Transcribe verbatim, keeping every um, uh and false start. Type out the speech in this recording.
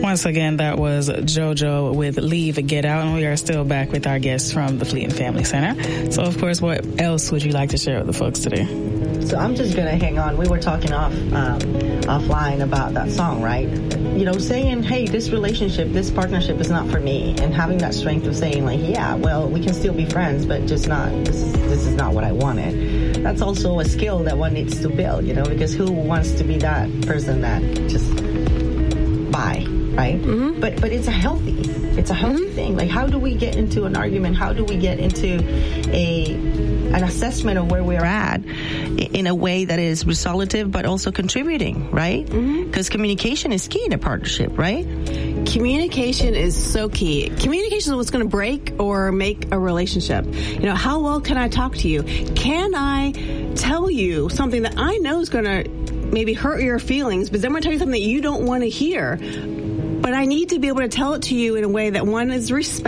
Once again, that was JoJo with Leave, Get Out, and we are still back with our guests from the Fleeting Family Center. So, of course, what else would you like to share with the folks today? So I'm just going to hang on. We were talking off um, offline about that song, right? You know, saying, hey, this relationship, this partnership is not for me, and having that strength of saying, like, yeah, well, we can still be friends, but just not, this is, this is not what I wanted. That's also a skill that one needs to build, you know, because who wants to be that person that just bye, right? Mm-hmm. But but it's a healthy, it's a healthy mm-hmm. thing. Like, how do we get into an argument? How do we get into a an assessment of where we're at in a way that is resolutive but also contributing, right? Because mm-hmm. communication is key in a partnership, right? Communication is so key. Communication is what's going to break or make a relationship. You know, how well can I talk to you? Can I tell you something that I know is going to maybe hurt your feelings, but then I'm going to tell you something that you don't want to hear? But I need to be able to tell it to you in a way that, one, is respect.